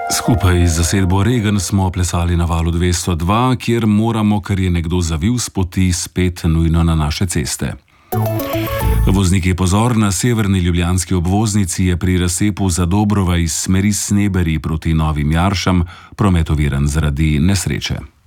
Skupaj z zasedbo Regen smo plesali na valu 202, kjer moramo, ker je nekdo zavil s poti, spet nujno na naše ceste. Vozniki, pozor, na severni ljubljanski obvoznici je pri razcepu Zadobrova iz smeri Sneberi proti Novim Jaršam promet oviran zaradi nesreče.